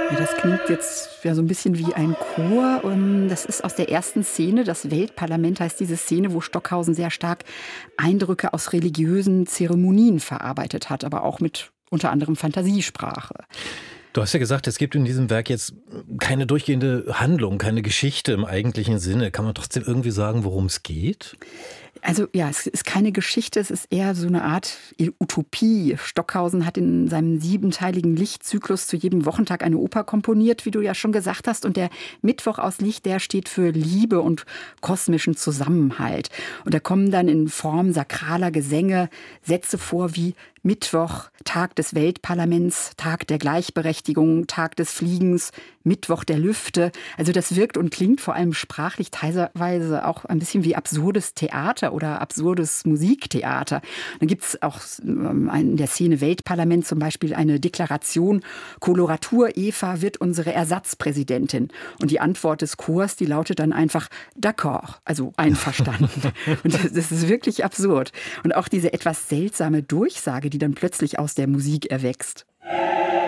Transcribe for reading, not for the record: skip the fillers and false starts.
Ja, das klingt jetzt ja so ein bisschen wie ein Chor. Das ist aus der ersten Szene. Das Weltparlament heißt diese Szene, wo Stockhausen sehr stark Eindrücke aus religiösen Zeremonien verarbeitet hat, aber auch mit unter anderem Fantasiesprache. Du hast ja gesagt, es gibt in diesem Werk jetzt keine durchgehende Handlung, keine Geschichte im eigentlichen Sinne. Kann man trotzdem irgendwie sagen, worum es geht? Also ja, es ist keine Geschichte, es ist eher so eine Art Utopie. Stockhausen hat in seinem 7-teiligen Lichtzyklus zu jedem Wochentag eine Oper komponiert, wie du ja schon gesagt hast. Und der Mittwoch aus Licht, der steht für Liebe und kosmischen Zusammenhalt. Und da kommen dann in Form sakraler Gesänge Sätze vor wie Mittwoch, Tag des Weltparlaments, Tag der Gleichberechtigung, Tag des Fliegens, Mittwoch der Lüfte. Also das wirkt und klingt vor allem sprachlich teilweise auch ein bisschen wie absurdes Theater oder absurdes Musiktheater. Dann gibt es auch in der Szene Weltparlament zum Beispiel eine Deklaration, Koloratur Eva wird unsere Ersatzpräsidentin. Und die Antwort des Chors, die lautet dann einfach d'accord, also einverstanden. Und das ist wirklich absurd. Und auch diese etwas seltsame Durchsage, die dann plötzlich aus der Musik erwächst.